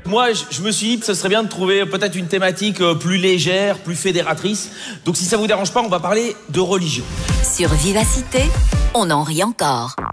Moi, je me suis dit que ce serait bien de trouver peut-être une thématique plus légère, plus fédératrice. Donc si ça vous dérange pas, on va parler de religion. Sur Vivacité, on en rit encore.